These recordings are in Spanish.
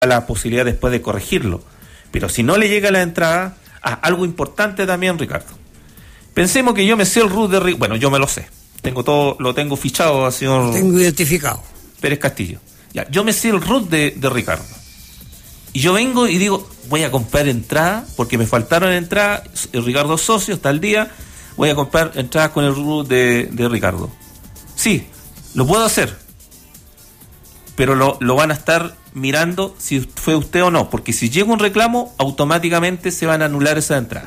la posibilidad después de corregirlo. Pero si no le llega la entrada, algo importante también, Ricardo. Pensemos que yo me sé el root de Ricardo. Bueno, yo me lo sé. Lo tengo fichado al señor. Lo tengo identificado. Pérez Castillo. Ya, yo me sé el root de Ricardo. Y yo vengo y digo, voy a comprar entrada, porque me faltaron entradas, el Ricardo socio está al día, voy a comprar entradas con el root de Ricardo. Sí, lo puedo hacer, pero lo van a estar mirando si fue usted o no, porque si llega un reclamo, automáticamente se van a anular esas entradas.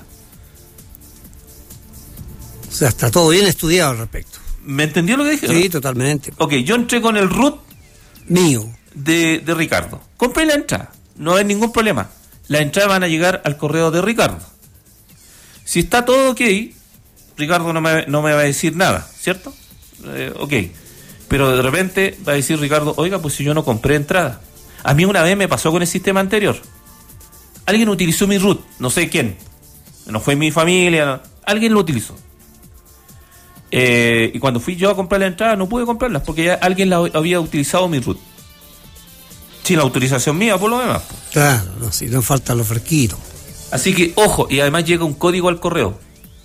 O sea, está todo bien estudiado al respecto. ¿Me entendió lo que dije? Sí, ¿no? totalmente. Ok, yo entré con el root mío de Ricardo. Compré la entrada, no hay ningún problema. Las entradas van a llegar al correo de Ricardo. Si está todo ok, Ricardo no me va a decir nada, ¿cierto? Ok. Pero de repente va a decir Ricardo, oiga, pues si yo no compré entrada. A mí una vez me pasó con el sistema anterior. Alguien utilizó mi root, no sé quién. No fue mi familia, no. Alguien lo utilizó. Y cuando fui yo a comprar la entrada no pude comprarlas porque ya alguien había utilizado mi root. Sin la autorización mía, por lo demás. Claro, no, si no falta lo fresquito. Así que, ojo, y además llega un código al correo.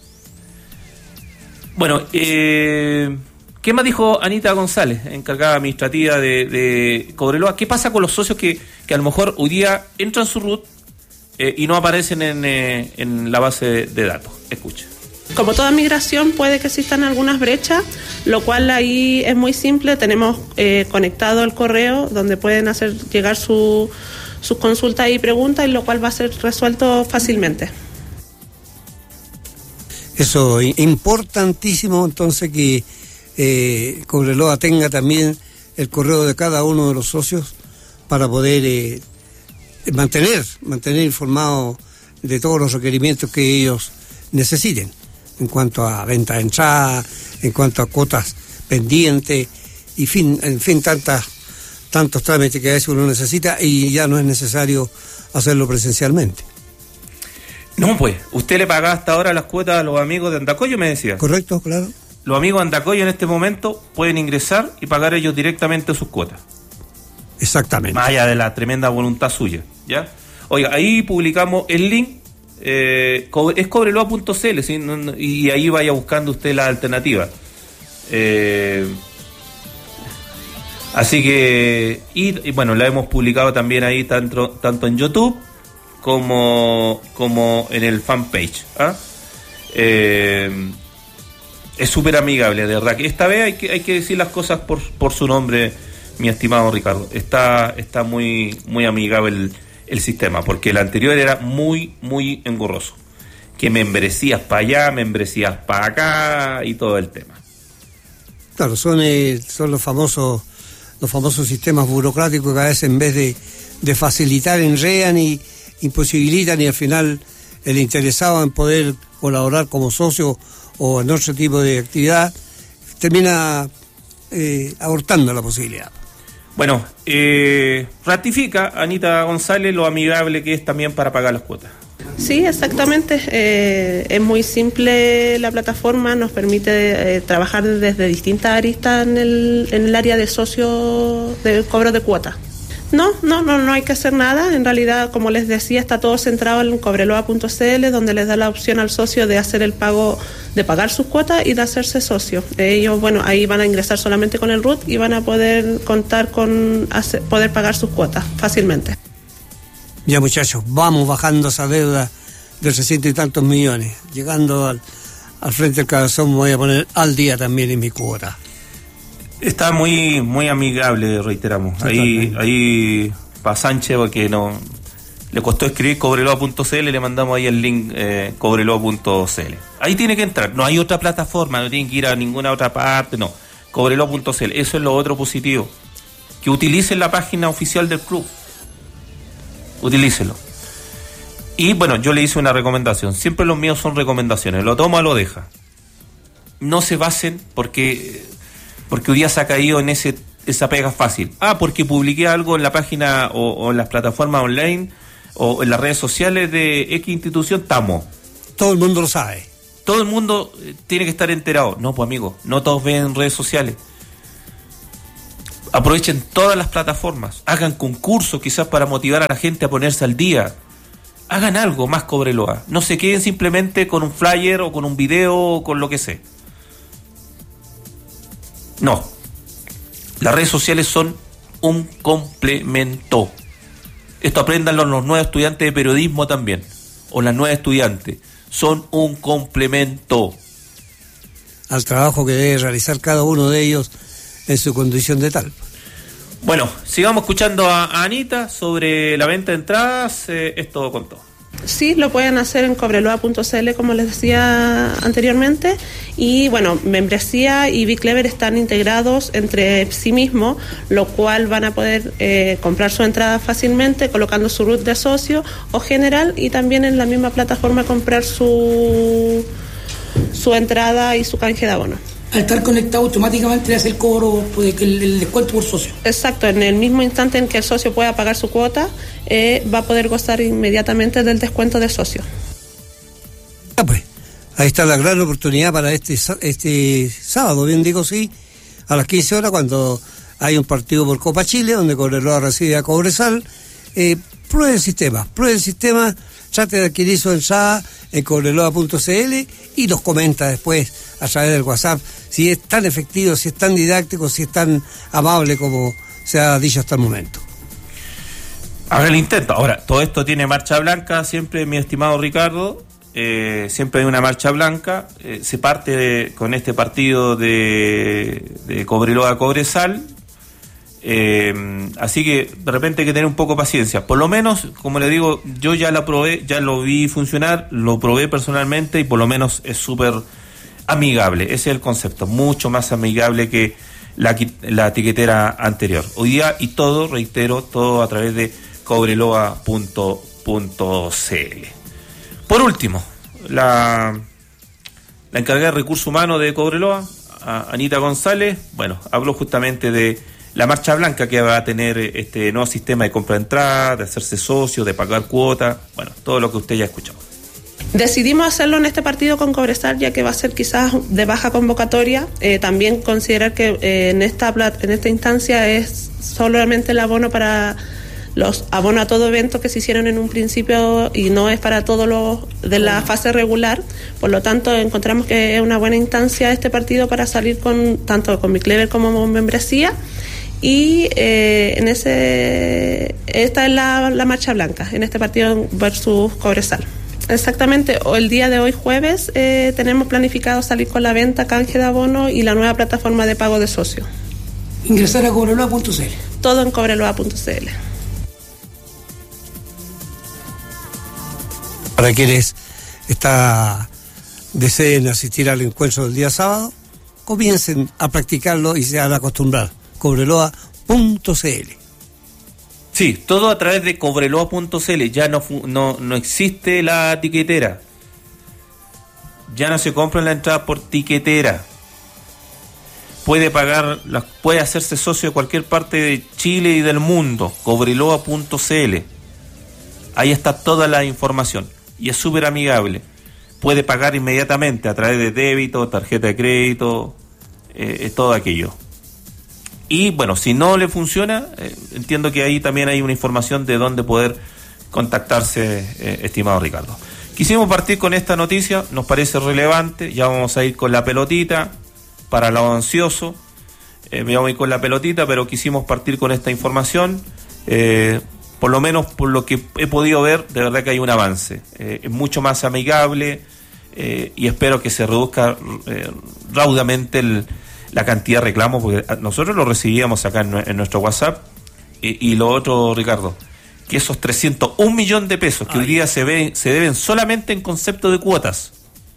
Bueno, ¿qué más dijo Anita González, encargada administrativa de Cobreloa? ¿Qué pasa con los socios que a lo mejor hoy día entran su root y no aparecen en la base de datos? Escucha. Como toda migración puede que existan algunas brechas, lo cual ahí es muy simple. Tenemos conectado el correo donde pueden hacer llegar sus consultas y preguntas, y lo cual va a ser resuelto fácilmente. Eso es importantísimo, entonces, que Cobreloa tenga también el correo de cada uno de los socios para poder mantener informados de todos los requerimientos que ellos necesiten, en cuanto a venta de entrada, en cuanto a cuotas pendientes, y en fin, tantos trámites que a veces uno necesita y ya no es necesario hacerlo presencialmente. No, pues, usted le paga hasta ahora las cuotas a los amigos de Andacollo, me decía. Correcto, claro. Los amigos de Andacollo en este momento pueden ingresar y pagar ellos directamente sus cuotas. Exactamente. Más allá de la tremenda voluntad suya, ¿ya? Oiga, ahí publicamos el link, es cobreloa.cl, ¿sí? Y ahí vaya buscando usted la alternativa. Así que, y bueno, la hemos publicado también ahí tanto en YouTube como en el fanpage. Es súper amigable, de verdad que esta vez hay que decir las cosas por su nombre, mi estimado Ricardo. Está muy amigable el sistema, porque el anterior era muy engorroso, que membresías para allá, membresías para acá y todo el tema. Claro, son los famosos sistemas burocráticos que a veces, en vez de facilitar, enredan y imposibilitan, y al final el interesado en poder colaborar como socio o en otro tipo de actividad termina abortando la posibilidad. Bueno, ratifica Anita González lo amigable que es también para pagar las cuotas. Sí, exactamente. Es muy simple la plataforma, nos permite trabajar desde distintas aristas en el área de socio del cobro de cuotas. No hay que hacer nada. En realidad, como les decía, está todo centrado en cobreloa.cl, donde les da la opción al socio de hacer el pago, de pagar sus cuotas y de hacerse socio. Ellos, bueno, ahí van a ingresar solamente con el RUT y van a poder contar con poder pagar sus cuotas fácilmente. Ya, muchachos, vamos bajando esa deuda de 300 y tantos millones. Llegando al frente del cabezón, me voy a poner al día también en mi cuota. Está muy amigable, reiteramos. Ahí para Sánchez, porque no le costó escribir cobreloa.cl, le mandamos ahí el link cobreloa.cl. Ahí tiene que entrar, no hay otra plataforma, no tiene que ir a ninguna otra parte, no. Cobreloa.cl, eso es lo otro positivo. Que utilicen la página oficial del club. Utilícelo. Y bueno, yo le hice una recomendación. Siempre los míos son recomendaciones. Lo toma o lo deja. No se basen porque hoy día se ha caído en esa pega fácil. Porque publiqué algo en la página o en las plataformas online o en las redes sociales de X institución, estamos. Todo el mundo lo sabe. Todo el mundo tiene que estar enterado. No, pues amigo, no todos ven redes sociales. Aprovechen todas las plataformas, hagan concursos quizás para motivar a la gente a ponerse al día. Hagan algo más Cobreloa. No se queden simplemente con un flyer o con un video o con lo que sea. No. Las redes sociales son un complemento. Esto apréndanlo los nuevos estudiantes de periodismo también. O las nuevas estudiantes. Son un complemento al trabajo que debe realizar cada uno de ellos en su condición de tal. Bueno, sigamos escuchando a Anita sobre la venta de entradas. Es todo con todo. Sí, lo pueden hacer en cobreloa.cl, como les decía anteriormente. Y bueno, membresía y Big Clever están integrados entre sí mismos, lo cual van a poder comprar su entrada fácilmente colocando su root de socio o general, y también en la misma plataforma comprar su entrada y su canje de abono. Al estar conectado automáticamente le hace el cobro, el descuento por socio. Exacto, en el mismo instante en que el socio pueda pagar su cuota, va a poder gozar inmediatamente del descuento de socio. Pues, ahí está la gran oportunidad para este sábado, bien digo, sí, a las 15 horas, cuando hay un partido por Copa Chile, donde Cobreloa recibe a Cobresal. Pruebe el sistema, trate de adquirir su entrada en cobreloa.cl y nos comenta después a través del WhatsApp si es tan efectivo, si es tan didáctico, si es tan amable como se ha dicho hasta el momento. Haga el intento. Ahora, todo esto tiene marcha blanca siempre, mi estimado Ricardo. Siempre hay una marcha blanca. Se parte con este partido de Cobreloa a Cobresal. Así que de repente hay que tener un poco de paciencia. Por lo menos, como le digo, yo ya la probé, ya lo vi funcionar, lo probé personalmente y por lo menos es súper amigable. Ese es el concepto, mucho más amigable que la etiquetera anterior. Hoy día, y todo, reitero, todo a través de cobreloa.cl. Por último, la encargada de recursos humanos de Cobreloa, Anita González, bueno, habló justamente de la marcha blanca que va a tener este nuevo sistema de compra de entrada, de hacerse socio, de pagar cuota, bueno, todo lo que usted ya ha escuchado. Decidimos hacerlo en este partido con Cobresal, ya que va a ser quizás de baja convocatoria. También considerar que en esta instancia es solamente el abono para los abonos a todo evento que se hicieron en un principio y no es para todos los de la fase regular. Por lo tanto, encontramos que es una buena instancia este partido para salir tanto con Big Clever como con membresía. Y esta es la marcha blanca en este partido versus Cobresal. Exactamente, el día de hoy jueves tenemos planificado salir con la venta, canje de abono y la nueva plataforma de pago de socio. Ingresar a cobreloa.cl. Todo en cobreloa.cl. Para quienes deseen asistir al encuentro del día sábado, comiencen a practicarlo y se van a acostumbrar. Cobreloa.cl. Sí, todo a través de cobreloa.cl. Ya no existe la tiquetera. Ya no se compra la entrada por tiquetera. Puede puede hacerse socio de cualquier parte de Chile y del mundo. Cobreloa.cl. Ahí está toda la información. Y es súper amigable. Puede pagar inmediatamente a través de débito, tarjeta de crédito, todo aquello. Y bueno, si no le funciona, entiendo que ahí también hay una información de dónde poder contactarse, estimado Ricardo. Quisimos partir con esta noticia, nos parece relevante, ya vamos a ir con la pelotita para lo ansioso, vamos a ir con la pelotita, pero quisimos partir con esta información, por lo menos por lo que he podido ver, de verdad que hay un avance, es mucho más amigable y espero que se reduzca raudamente la cantidad de reclamos, porque nosotros lo recibíamos acá en nuestro WhatsApp, y lo otro, Ricardo, que esos 301 millones de pesos que hoy día se deben solamente en concepto de cuotas,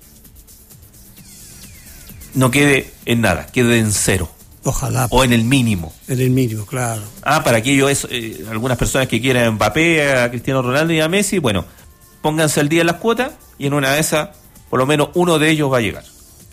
no quede en nada, quede en cero. Ojalá. O en el mínimo. En el mínimo, claro. Para aquello algunas personas que quieran a Mbappé, a Cristiano Ronaldo y a Messi, bueno, pónganse al día en las cuotas y en una de esas, por lo menos uno de ellos va a llegar.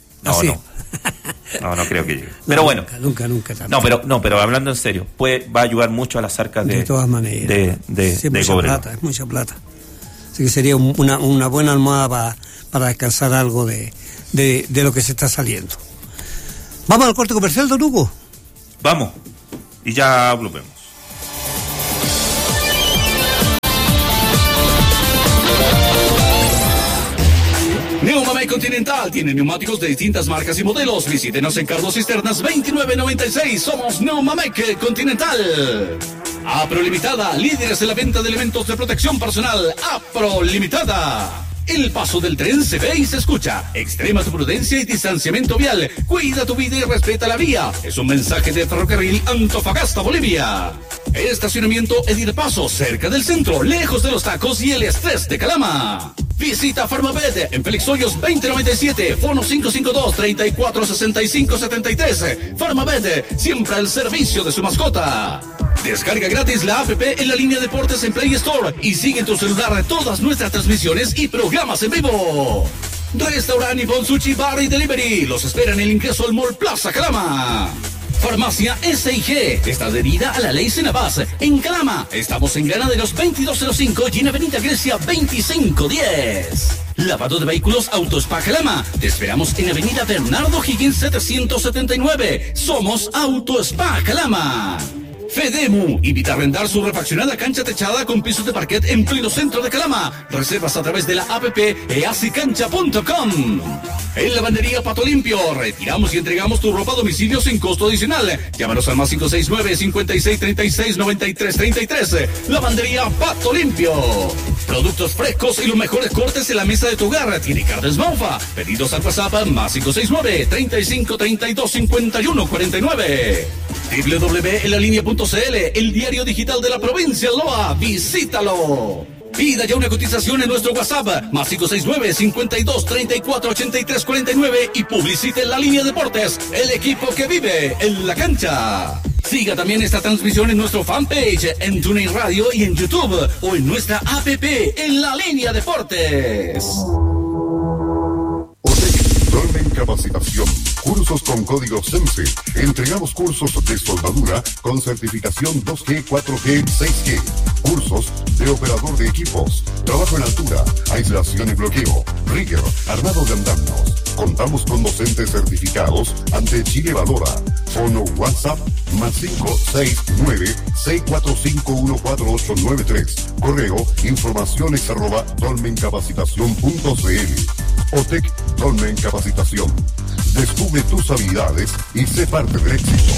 No creo que llegue. Pero bueno. Nunca. No, pero hablando en serio, va a ayudar mucho a las arcas de todas maneras. de Cobreloa. Es mucha plata. Así que sería una buena almohada para descansar algo de lo que se está saliendo. ¿Vamos al corte comercial, don Hugo? Vamos. Y ya volvemos. Neumamec Continental tiene neumáticos de distintas marcas y modelos. Visítenos en Carlos Cisternas 2996. Somos Neumamec Continental. Apro Limitada, líderes en la venta de elementos de protección personal. Apro Limitada. El paso del tren se ve y se escucha. Extrema tu prudencia y distanciamiento vial. Cuida tu vida y respeta la vía. Es un mensaje de Ferrocarril Antofagasta, Bolivia. Estacionamiento Edir Paso, cerca del centro, lejos de los tacos y el estrés de Calama. Visita Farmabed en Félix Hoyos 2097, fono 552-3465-73. Farmabed, siempre al servicio de su mascota. Descarga gratis la app en la línea Deportes en Play Store y sigue en tu celular todas nuestras transmisiones y programas en vivo. Restaurante Nippon Sushi Bar y Delivery los espera en el ingreso al Mall Plaza Calama. Farmacia S&G está adherida a la ley Senabas. En Calama estamos en Granaderos 2205 y en Avenida Grecia 2510. Lavado de vehículos Autospa Calama. Te esperamos en Avenida Bernardo Higgins 779. Somos Autospa Calama. Fedemu invita a arrendar su refaccionada cancha techada con pisos de parquet en pleno centro de Calama. Reservas a través de la app easicancha.com. En Lavandería Pato Limpio, retiramos y entregamos tu ropa a domicilio sin costo adicional. Llámanos al más 569-5636-9333. Lavandería Pato Limpio. Productos frescos y los mejores cortes en la mesa de tu hogar. Tiene carnes Maufa. Pedidos al WhatsApp más 569-3532-5149. www.elalinea.cl, el diario digital de la provincia de Loa. Visítalo. Pida ya una cotización en nuestro WhatsApp, más 569-5234-8349 y publicite en La Línea Deportes, el equipo que vive en la cancha. Siga también esta transmisión en nuestro fanpage, en TuneIn Radio y en YouTube, o en nuestra app en La Línea Deportes. Dolmen Capacitación. Cursos con código SENSE. Entregamos cursos de soldadura con certificación 2G, 4G, 6G. Cursos de operador de equipos. Trabajo en altura, aislación y bloqueo. Rigger, armado de andamios. Contamos con docentes certificados ante Chile Valora. Fono WhatsApp más 569-645-14893. Correo informaciones@dolmencapacitacion.cl. OTEC Dolmen Capacitación. Descubre tus habilidades y sé parte del éxito.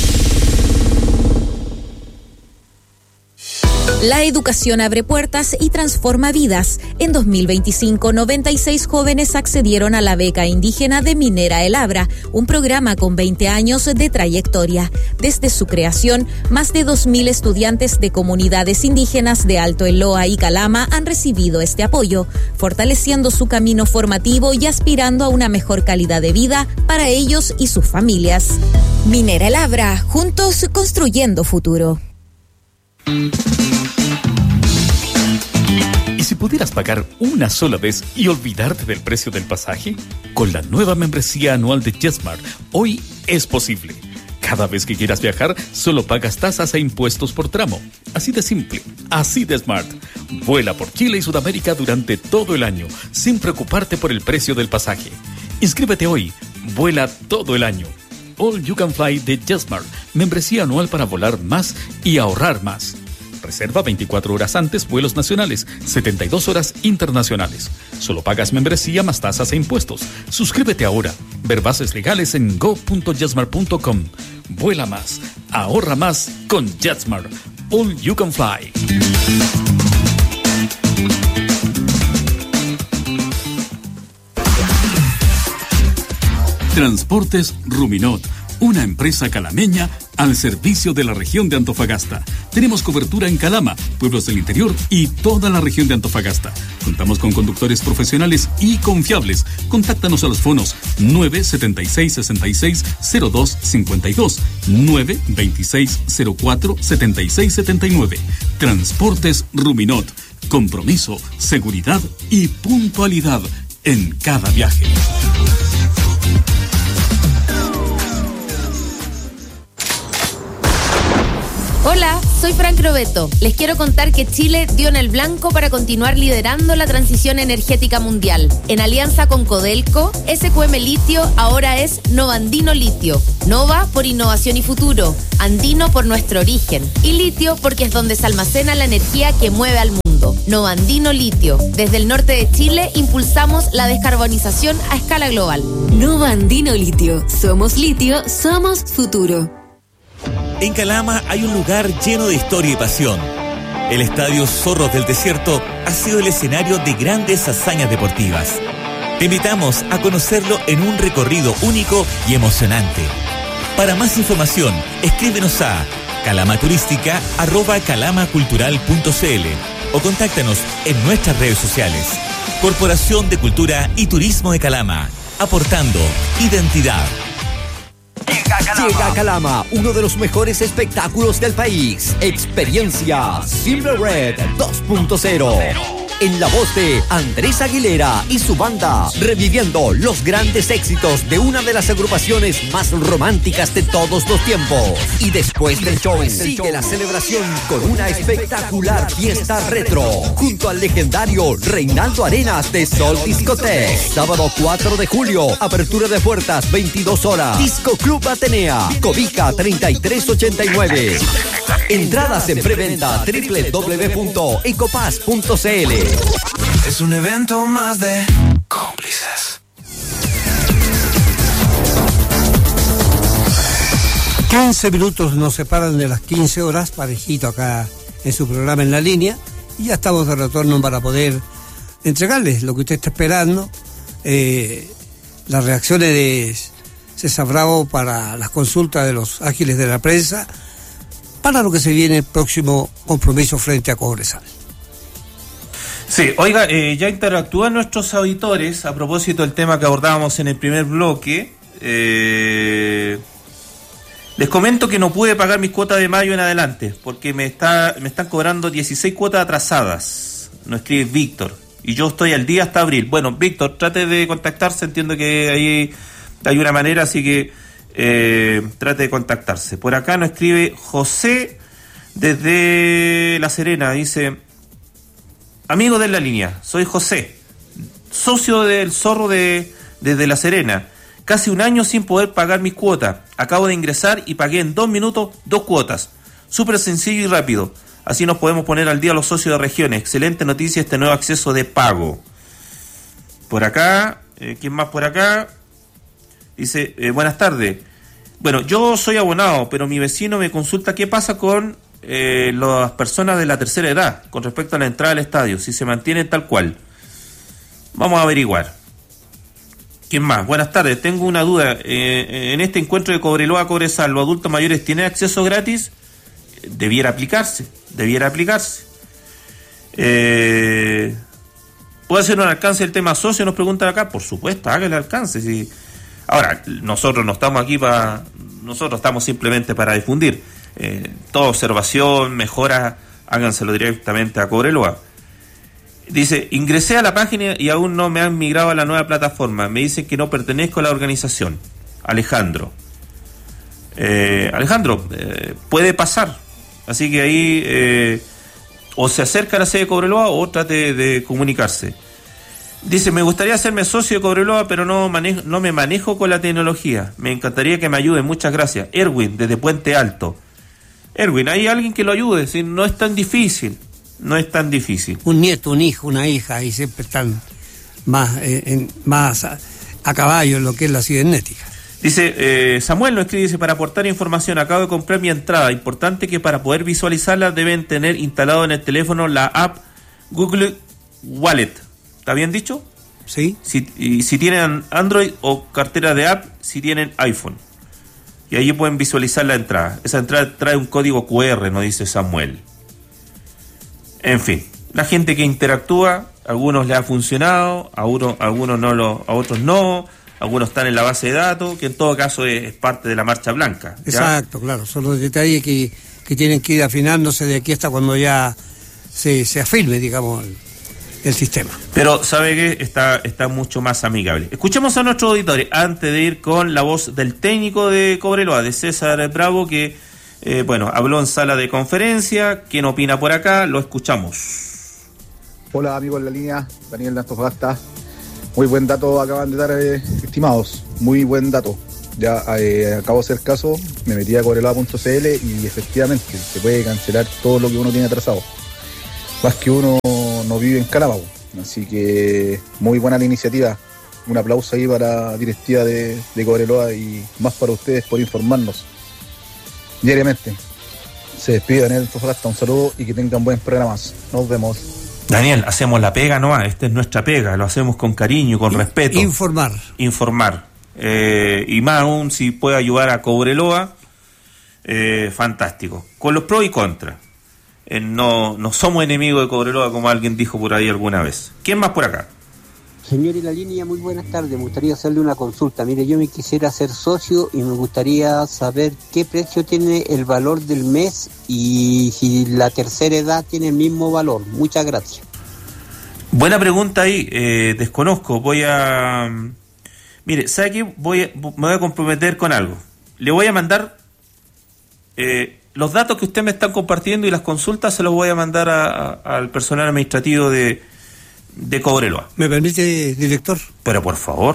La educación abre puertas y transforma vidas. En 2025, 96 jóvenes accedieron a la beca indígena de Minera El Abra, un programa con 20 años de trayectoria. Desde su creación, más de 2.000 estudiantes de comunidades indígenas de Alto Eloa y Calama han recibido este apoyo, fortaleciendo su camino formativo y aspirando a una mejor calidad de vida para ellos y sus familias. Minera El Abra, juntos construyendo futuro. ¿Y si pudieras pagar una sola vez y olvidarte del precio del pasaje? Con la nueva membresía anual de JetSmart, hoy es posible. Cada vez que quieras viajar, solo pagas tasas e impuestos por tramo. Así de simple, así de smart. Vuela por Chile y Sudamérica durante todo el año, sin preocuparte por el precio del pasaje. Inscríbete hoy, vuela todo el año. All You Can Fly de JetSmart, membresía anual para volar más y ahorrar más. Reserva 24 horas antes vuelos nacionales, 72 horas internacionales. Solo pagas membresía más tasas e impuestos. Suscríbete ahora. Ver bases legales en go.jetsmart.com. Vuela más, ahorra más con JetSmart. All You Can Fly. Transportes Ruminot, una empresa calameña al servicio de la región de Antofagasta. Tenemos cobertura en Calama, pueblos del interior y toda la región de Antofagasta. Contamos con conductores profesionales y confiables. Contáctanos a los fonos 976-66-0252, 926-04-7679. Transportes Ruminot. Compromiso, seguridad y puntualidad en cada viaje. Hola, soy Frank Robeto. Les quiero contar que Chile dio en el blanco para continuar liderando la transición energética mundial. En alianza con Codelco, SQM Litio ahora es Nova Andino Litio. Nova por innovación y futuro, Andino por nuestro origen y Litio porque es donde se almacena la energía que mueve al mundo. Nova Andino Litio. Desde el norte de Chile impulsamos la descarbonización a escala global. Nova Andino Litio. Somos litio, somos futuro. En Calama hay un lugar lleno de historia y pasión. El Estadio Zorros del Desierto ha sido el escenario de grandes hazañas deportivas. Te invitamos a conocerlo en un recorrido único y emocionante. Para más información, escríbenos a calamaturística@calamacultural.cl o contáctanos en nuestras redes sociales. Corporación de Cultura y Turismo de Calama, aportando identidad. Llega a Calama, uno de los mejores espectáculos del país. Experiencia Silver Red 2.0. En la voz de Andrés Aguilera y su banda, reviviendo los grandes éxitos de una de las agrupaciones más románticas de todos los tiempos. Y después del show, sigue la celebración con una espectacular fiesta retro, junto al legendario Reinaldo Arenas de Sol Discoteque. Sábado 4 de julio, apertura de puertas 22 horas. Disco Club Atenea, Cobija 3389. Entradas en preventa www.ecopass.cl. Es un evento más de cómplices. 15 minutos nos separan de las 15 horas, parejito acá en su programa En la Línea, y ya estamos de retorno para poder entregarles lo que usted está esperando, las reacciones de César Bravo para las consultas de los ágiles de la prensa, para lo que se viene el próximo compromiso frente a Cobresal. Sí, oiga, ya interactúan nuestros auditores a propósito del tema que abordábamos en el primer bloque. Les comento que no pude pagar mis cuotas de mayo en adelante, porque me están cobrando 16 cuotas atrasadas. Nos escribe Víctor, y yo estoy al día hasta abril. Bueno, Víctor, trate de contactarse, entiendo que ahí hay una manera, así que trate de contactarse. Por acá nos escribe José desde La Serena, dice: amigo de La Línea, soy José, socio del Zorro desde La Serena. Casi un año sin poder pagar mis cuotas. Acabo de ingresar y pagué en 2 minutos 2 cuotas. Súper sencillo y rápido. Así nos podemos poner al día los socios de regiones. Excelente noticia este nuevo acceso de pago. Por acá, ¿quién más por acá? Dice, buenas tardes. Bueno, yo soy abonado, pero mi vecino me consulta qué pasa con las personas de la tercera edad con respecto a la entrada al estadio, si se mantienen tal cual. Vamos a averiguar. ¿Quién más? Buenas tardes, tengo una duda. En este encuentro de Cobreloa a Cobresal, ¿los adultos mayores tienen acceso gratis? Debiera aplicarse. ¿Puede hacer un alcance del tema socio? Nos preguntan acá. Por supuesto, hágale alcance. Sí. Ahora, nosotros no estamos aquí nosotros estamos simplemente para difundir. Toda observación, mejora, háganselo directamente a Cobreloa. Dice, ingresé a la página y aún no me han migrado a la nueva plataforma. Me dicen que no pertenezco a la organización. Alejandro. Puede pasar. Así que ahí o se acerca a la sede de Cobreloa o trate de comunicarse. Dice, me gustaría hacerme socio de Cobreloa, pero no me manejo con la tecnología. Me encantaría que me ayuden. Muchas gracias. Erwin, desde Puente Alto. Erwin, hay alguien que lo ayude. ¿Sí? No es tan difícil. Un nieto, un hijo, una hija, y siempre están más a caballo en lo que es la cibernética. Dice, Samuel nos escribe, dice, para aportar información, acabo de comprar mi entrada. Importante que para poder visualizarla deben tener instalado en el teléfono la app Google Wallet. ¿Está bien dicho? Sí. Si tienen Android o cartera de app, si tienen iPhone. Y ahí pueden visualizar la entrada. Esa entrada trae un código QR, nos dice Samuel. En fin, la gente que interactúa, a algunos les ha funcionado, a otros no, algunos están en la base de datos, que en todo caso es parte de la marcha blanca. ¿Ya? Exacto, claro, son los detalles que tienen que ir afinándose de aquí hasta cuando ya se afirme, digamos, el sistema. Pero sabe que está mucho más amigable. Escuchemos a nuestros auditores antes de ir con la voz del técnico de Cobreloa, de César Bravo, que Bueno, habló en sala de conferencia. ¿Quién opina por acá? Lo escuchamos. Hola amigos en la línea, Daniel de Antofagasta. Muy buen dato acaban de dar, estimados. Muy buen dato. Ya acabo de hacer caso, me metí a cobreloa.cl y efectivamente se puede cancelar todo lo que uno tiene atrasado. Más que uno no vive en Calama, así que muy buena la iniciativa. Un aplauso ahí para la directiva de Cobreloa y más para ustedes por informarnos diariamente. Se despide Daniel Antofagasta, un saludo y que tengan buen programa. Nos vemos. Daniel, hacemos la pega, ¿no? Esta es nuestra pega, lo hacemos con cariño, con respeto. Informar. Y más aún si puede ayudar a Cobreloa, fantástico. Con los pros y contras. No somos enemigos de Cobreloa, como alguien dijo por ahí alguna vez. ¿Quién más por acá? Señor en la línea, muy buenas tardes. Me gustaría hacerle una consulta. Mire, yo me quisiera hacer socio y me gustaría saber qué precio tiene el valor del mes y si la tercera edad tiene el mismo valor. Muchas gracias. Buena pregunta ahí. Desconozco. Mire, ¿sabe qué? Me voy a comprometer con algo. Le voy a mandar los datos que usted me está compartiendo y las consultas se los voy a mandar al personal administrativo de Cobreloa. ¿Me permite, director? Pero por favor.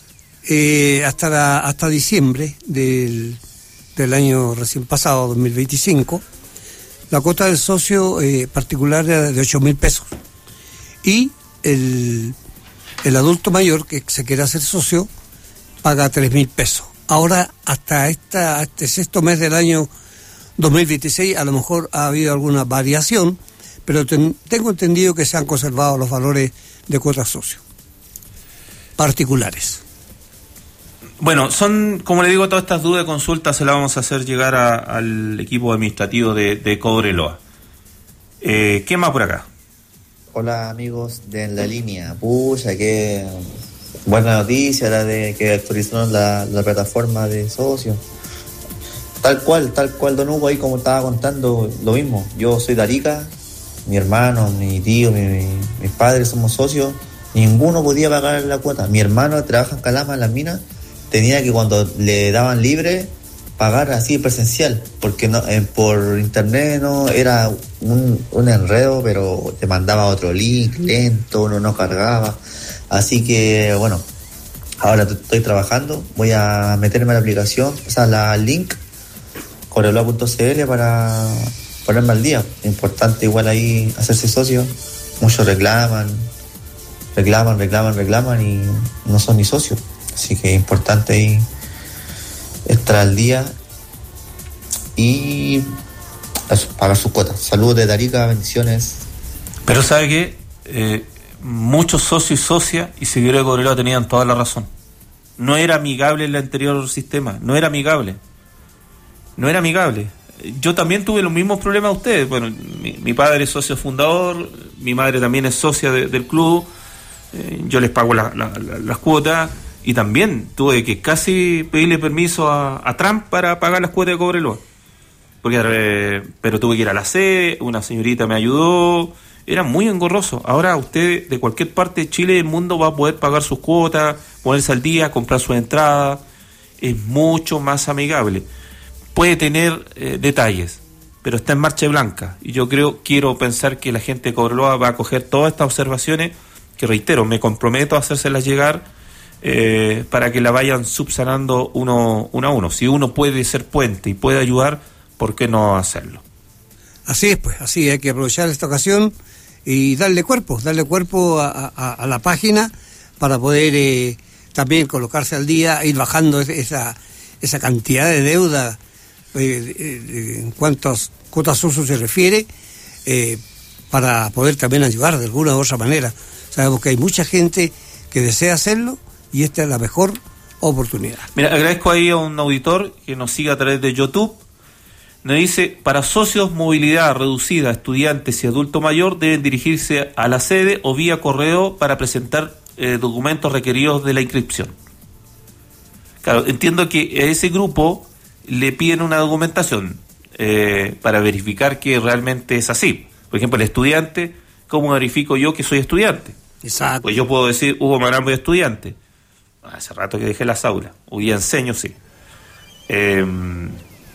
Hasta diciembre del año recién pasado, 2025, la cuota del socio particular era de 8.000 pesos. Y el adulto mayor que se quiera hacer socio paga 3.000 pesos. Ahora, hasta este sexto mes del año 2026, a lo mejor ha habido alguna variación, pero tengo entendido que se han conservado los valores de cuotas socio particulares. Bueno, son, como le digo, todas estas dudas de consulta se las vamos a hacer llegar al equipo administrativo de Cobreloa. ¿Qué más por acá? Hola amigos de En la Línea. Pucha, qué buena noticia la de que actualizaron la plataforma de socios. Tal cual, don Hugo, ahí como estaba contando, lo mismo. Yo soy de Arica, mi hermano, mi tío, mis padres somos socios, ninguno podía pagar la cuota. Mi hermano trabaja en Calama, en las minas, tenía que cuando le daban libre pagar así presencial, porque no, por internet no era un enredo, pero te mandaba otro link lento, uno no cargaba. Así que bueno, ahora estoy trabajando, voy a meterme a la aplicación, o sea, el link cobreloa.cl para ponerme al día. Importante igual ahí hacerse socio. Muchos reclaman y no son ni socios. Así que es importante ahí estar al día y pagar sus cuotas. Saludos de Arica, bendiciones. Pero ¿sabe qué? Muchos socios y socias y seguidores de Cobreloa tenían toda la razón. No era amigable el anterior sistema, no era amigable. Yo también tuve los mismos problemas de ustedes. Bueno, mi padre es socio fundador, mi madre también es socia del club, yo les pago las cuotas y también tuve que casi pedirle permiso a Trump para pagar las cuotas de Cobreloa. Pero tuve que ir a la sede, una señorita me ayudó, era muy engorroso. Ahora usted de cualquier parte de Chile y del mundo va a poder pagar sus cuotas, ponerse al día, comprar sus entradas, es mucho más amigable. Puede tener detalles, pero está en marcha blanca. Y yo quiero pensar que la gente de Cobreloa va a coger todas estas observaciones, que reitero, me comprometo a hacérselas llegar para que la vayan subsanando uno a uno. Si uno puede ser puente y puede ayudar, ¿por qué no hacerlo? Así es, pues, así hay que aprovechar esta ocasión y darle cuerpo a la página para poder también colocarse al día, ir bajando esa cantidad de deuda en cuanto a cuotas socios se refiere, para poder también ayudar de alguna u otra manera. Sabemos que hay mucha gente que desea hacerlo y esta es la mejor oportunidad. Mira, agradezco ahí a un auditor que nos sigue a través de YouTube. Nos dice, para socios, movilidad reducida, estudiantes y adulto mayor deben dirigirse a la sede o vía correo para presentar documentos requeridos de la inscripción. Claro, entiendo que a ese grupo le piden una documentación para verificar que realmente es así. Por ejemplo, el estudiante, ¿cómo verifico yo que soy estudiante? Exacto. Pues yo puedo decir, Hugo Marambo es estudiante. Hace rato que dejé las aulas. Hoy día enseño, sí.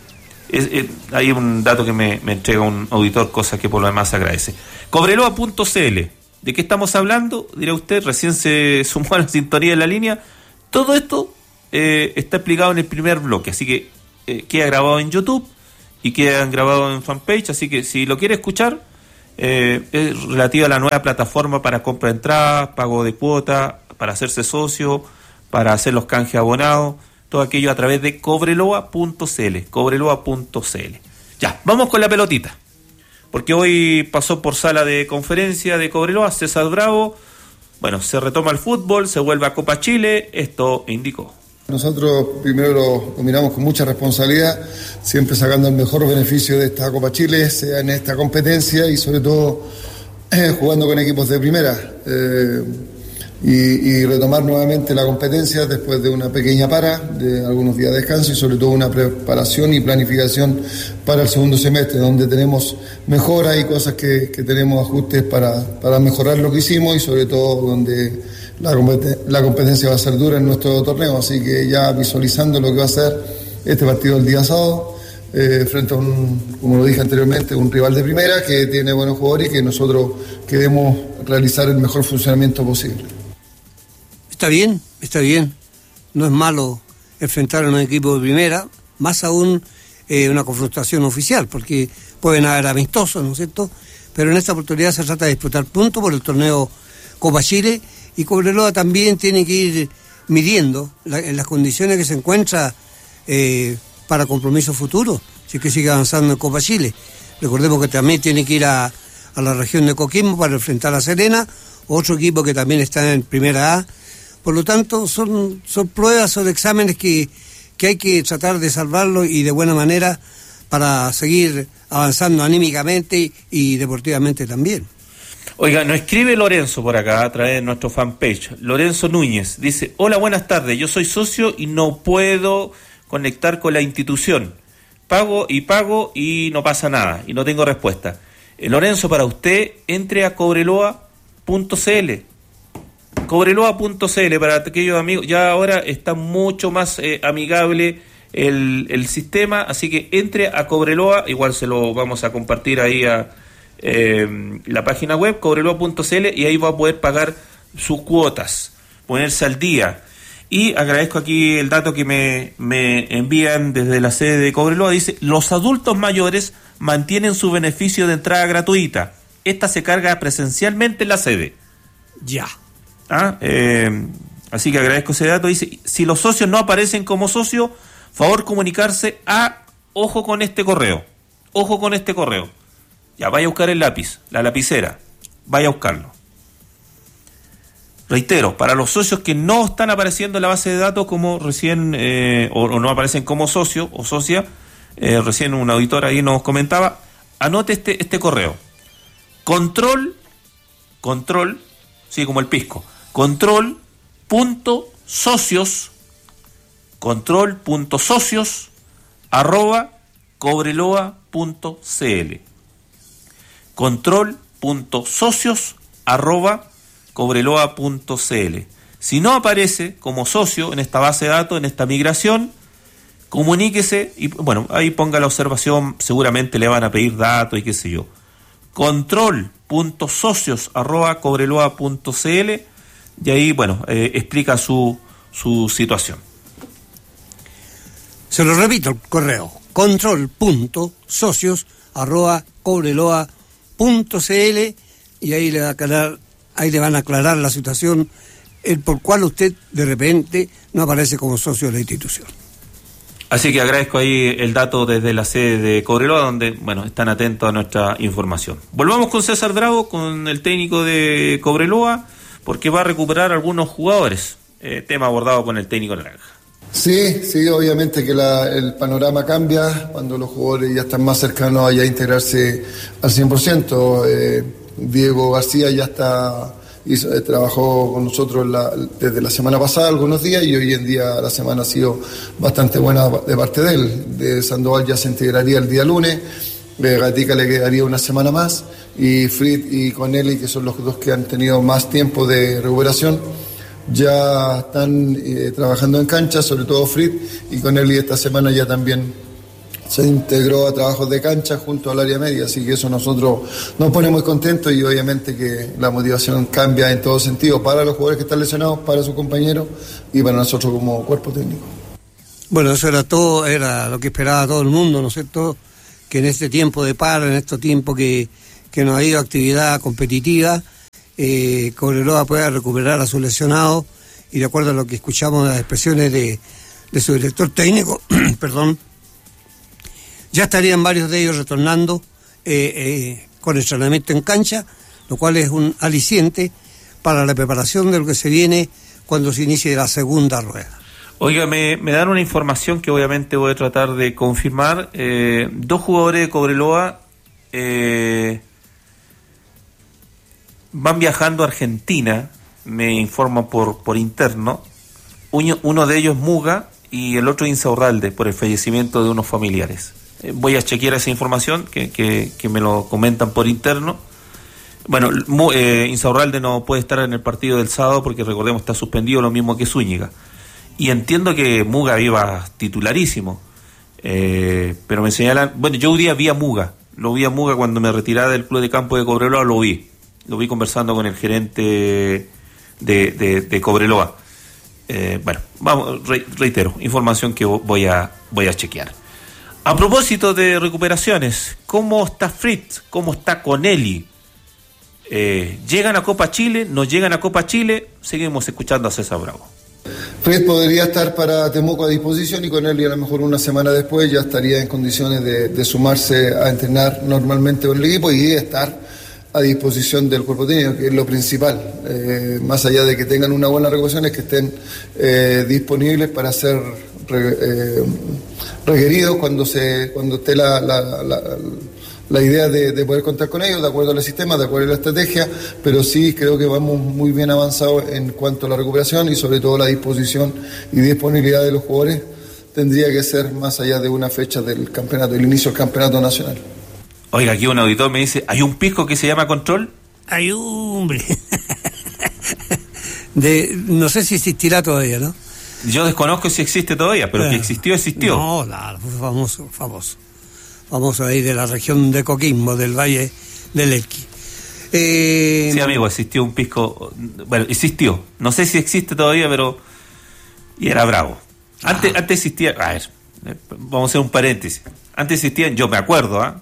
Hay un dato que me entrega un auditor, cosa que por lo demás se agradece. Cobreloa.cl. ¿De qué estamos hablando? Dirá usted, recién se sumó a la sintonía de la línea. Todo esto está explicado en el primer bloque, así que queda grabado en YouTube y queda grabado en fanpage, así que si lo quiere escuchar, es relativo a la nueva plataforma para compra de entradas, pago de cuota, para hacerse socio, para hacer los canjes abonados, todo aquello a través de cobreloa.cl, cobreloa.cl. Ya, vamos con la pelotita, porque hoy pasó por sala de conferencia de Cobreloa César Bravo. Bueno, se retoma el fútbol, se vuelve a Copa Chile, esto indicó. Nosotros primero lo miramos con mucha responsabilidad, siempre sacando el mejor beneficio de esta Copa Chile, sea en esta competencia y sobre todo jugando con equipos de primera. Y retomar nuevamente la competencia después de una pequeña para, de algunos días de descanso y sobre todo una preparación y planificación para el segundo semestre, donde tenemos mejoras y cosas que tenemos ajustes para mejorar lo que hicimos y sobre todo donde la competencia va a ser dura en nuestro torneo, así que ya visualizando lo que va a ser este partido el día sábado, frente a como lo dije anteriormente, un rival de primera que tiene buenos jugadores y que nosotros queremos realizar el mejor funcionamiento posible. Está bien, no es malo enfrentar a un equipo de primera, más aún una confrontación oficial, porque pueden haber amistosos, ¿no es cierto? Pero en esta oportunidad se trata de disputar puntos por el torneo Copa Chile, y Cobreloa también tiene que ir midiendo en las condiciones que se encuentra para compromisos futuros, si es que sigue avanzando en Copa Chile. Recordemos que también tiene que ir a la región de Coquimbo para enfrentar a Serena, otro equipo que también está en primera A. Por lo tanto, son pruebas, son exámenes que hay que tratar de salvarlo y de buena manera para seguir avanzando anímicamente y deportivamente también. Oiga, nos escribe Lorenzo por acá a través de nuestro fanpage. Lorenzo Núñez dice: hola, buenas tardes, yo soy socio y no puedo conectar con la institución. Pago y no pasa nada y no tengo respuesta. Lorenzo, para usted, entre a cobreloa.cl. Cobreloa.cl para aquellos amigos. Ya ahora está mucho más amigable el sistema, así que entre a Cobreloa, igual se lo vamos a compartir ahí a la página web, cobreloa.cl, y ahí va a poder pagar sus cuotas, ponerse al día. Y agradezco aquí el dato que me envían desde la sede de Cobreloa. Dice: los adultos mayores mantienen su beneficio de entrada gratuita. Esta se carga presencialmente en la sede. Ya. Así que agradezco ese dato. Dice: si los socios no aparecen como socio, favor comunicarse a ojo con este correo. Ya, vaya a buscar el lápiz, la lapicera, vaya a buscarlo. Reitero, para los socios que no están apareciendo en la base de datos como recién, o no aparecen como socio o socia, recién un auditor ahí nos comentaba, anote este correo. Control, sí, como el pisco. Control.socios @cobreloa.cl. control.socios@cobreloa.cl. Si no aparece como socio en esta base de datos, en esta migración, comuníquese y bueno, ahí ponga la observación, seguramente le van a pedir datos y qué sé yo. control.socios@cobreloa.cl, y ahí, bueno, explica su situación. Se lo repito, el correo: control.socios@cobreloa.cl, y ahí le van a aclarar la situación, el por cual usted de repente no aparece como socio de la institución. Así que agradezco ahí el dato desde la sede de Cobreloa, donde, bueno, están atentos a nuestra información. Volvamos con César Bravo, con el técnico de Cobreloa, porque va a recuperar algunos jugadores, tema abordado con el técnico naranja. Sí, obviamente que el panorama cambia cuando los jugadores ya están más cercanos a ya integrarse al 100%. Diego García ya trabajó con nosotros desde la semana pasada algunos días, y hoy en día la semana ha sido bastante buena de parte de él. De Sandoval ya se integraría el día lunes, Gatica le quedaría una semana más, y Fritz y Conelli, que son los dos que han tenido más tiempo de recuperación, ya están trabajando en cancha, sobre todo Fritz, y Conelli esta semana ya también se integró a trabajos de cancha junto al área media, así que eso nosotros nos pone muy contentos y obviamente que la motivación cambia en todo sentido para los jugadores que están lesionados, para sus compañeros y para nosotros como cuerpo técnico. Bueno, eso era todo, era lo que esperaba todo el mundo, ¿no es cierto? Que en este tiempo de paro, en este tiempo que no ha habido actividad competitiva, Cobreloa pueda recuperar a sus lesionados y de acuerdo a lo que escuchamos las expresiones de su director técnico, perdón, ya estarían varios de ellos retornando con entrenamiento en cancha, lo cual es un aliciente para la preparación de lo que se viene cuando se inicie la segunda rueda. Oiga, me dan una información que obviamente voy a tratar de confirmar. 2 jugadores de Cobreloa van viajando a Argentina, me informan por interno. Uno de ellos Muga y el otro Insaurralde, por el fallecimiento de unos familiares. Voy a chequear esa información que me lo comentan por interno. Bueno, Insaurralde no puede estar en el partido del sábado porque recordemos está suspendido, lo mismo que Zúñiga. Y entiendo que Muga iba titularísimo, pero me señalan, bueno, yo un día vi a Muga, lo vi a Muga cuando me retiraba del club de campo de Cobreloa, lo vi conversando con el gerente de Cobreloa. Bueno, vamos, reitero, información que voy a chequear. A propósito de recuperaciones, ¿cómo está Fritz? ¿Cómo está Conelli? ¿Llegan a Copa Chile? ¿No llegan a Copa Chile? Seguimos escuchando a César Bravo. Fred podría estar para Temuco a disposición y Conelli a lo mejor una semana después ya estaría en condiciones de sumarse a entrenar normalmente con el equipo y estar a disposición del cuerpo técnico, que es lo principal. Más allá de que tengan una buena recuperación, es que estén disponibles para ser requeridos cuando esté la idea de poder contar con ellos, de acuerdo al sistema, de acuerdo a la estrategia, pero sí creo que vamos muy bien avanzados en cuanto a la recuperación y sobre todo la disposición y disponibilidad de los jugadores tendría que ser más allá de una fecha del campeonato, el inicio del campeonato nacional. Oiga, aquí un auditor me dice, ¿hay un pisco que se llama Control? Hay hombre. No sé si existirá todavía, ¿no? Yo desconozco si existe todavía, pero que existió. No, claro, famoso ahí de la región de Coquimbo, del Valle del Elqui. Sí, amigo, existió un pisco, bueno, existió, no sé si existe todavía, pero y era bravo. Antes existía, a ver, vamos a hacer un paréntesis. Antes existían, yo me acuerdo,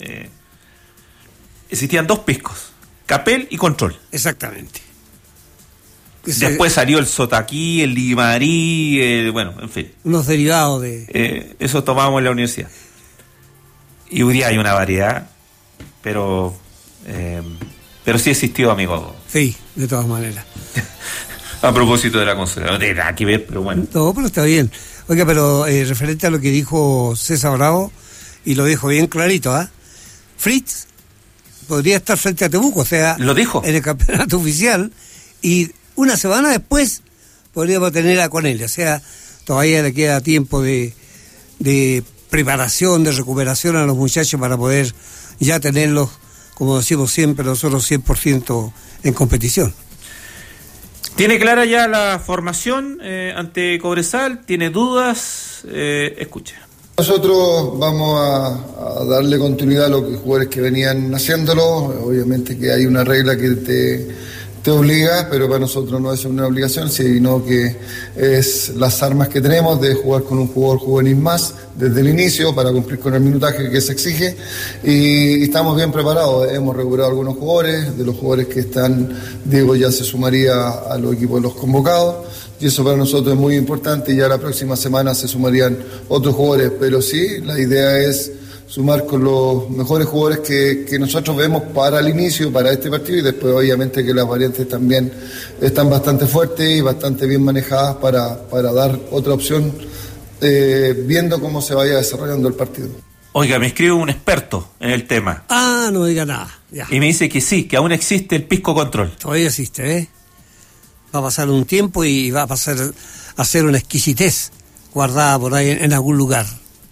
existían 2 piscos, Capel y Control. Exactamente. Después salió el Sotaquí, el Limarí, bueno, en fin. Unos derivados de... eso tomábamos en la universidad. Y hoy día hay una variedad, pero sí existió, amigo. Sí, de todas maneras. A propósito de la consulta, no tiene nada que ver, pero bueno. No, pero está bien. Oiga, pero referente a lo que dijo César Bravo, y lo dijo bien clarito, Fritz podría estar frente a Temuco, o sea, lo dijo en el campeonato oficial, y una semana después podríamos tener a Conelli, o sea, todavía le queda tiempo de preparación, de recuperación a los muchachos para poder ya tenerlos, como decimos siempre, nosotros 100% en competición. ¿Tiene clara ya la formación ante Cobresal? ¿Tiene dudas? Escuche. Nosotros vamos a darle continuidad a los jugadores que venían haciéndolo. Obviamente que hay una regla que te obliga, pero para nosotros no es una obligación, sino que es las armas que tenemos de jugar con un jugador juvenil más desde el inicio para cumplir con el minutaje que se exige y estamos bien preparados. Hemos recuperado algunos jugadores, de los jugadores que están, Diego ya se sumaría a los equipos de los convocados y eso para nosotros es muy importante y ya la próxima semana se sumarían otros jugadores, pero sí, la idea es sumar con los mejores jugadores que nosotros vemos para el inicio, para este partido y después obviamente que las variantes también están bastante fuertes y bastante bien manejadas para dar otra opción viendo cómo se vaya desarrollando el partido. Oiga, me escribe un experto en el tema. No diga nada. Ya. Y me dice que sí, que aún existe el pisco control. Todavía existe, Va a pasar un tiempo y va a pasar a ser una exquisitez guardada por ahí en algún lugar.